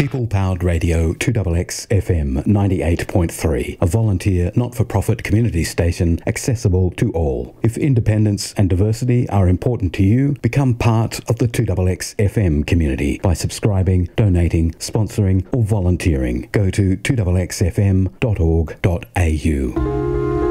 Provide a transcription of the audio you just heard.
People-powered radio 2XX FM 98.3, a volunteer not-for-profit community station accessible to all. If independence and diversity are important to you, become part of the 2XX FM community by subscribing, donating, sponsoring or volunteering. Go to 2xxfm.org.au.